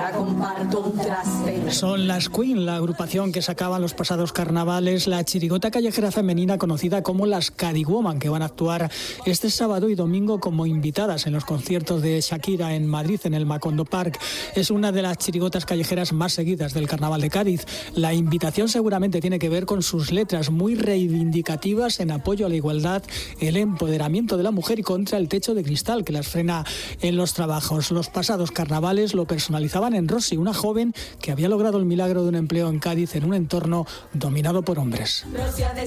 ahora comparto un traste. Son las Queen, la agrupación que sacaban los pasados carnavales la chirigota callejera femenina conocida como las Cadiwoman, que van a actuar este sábado y domingo como invitadas en los conciertos de Shakira en Madrid, en el Macondo Park. Es una de las chirigotas callejeras más seguidas del Carnaval de Cádiz. La invitación seguramente tiene que ver con sus letras muy reivindicativas en apoyo a la igualdad, el empoderamiento de la mujer y contra el techo de cristal que las frena en los trabajos. Los pasados carnavales lo personalizaban en Rosy, una joven que había logrado el milagro de un empleo en Cádiz en un entorno dominado por hombres. Rosy ha